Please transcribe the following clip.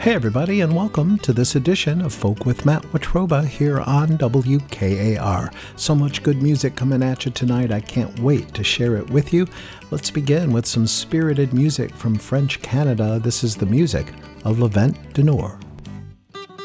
Hey everybody, and welcome to this edition of Folk with Matt Watroba here on WKAR. So much good music coming at you tonight, I can't wait to share it with you. Let's begin with some spirited music from French Canada. This is the music of Lavent Denour.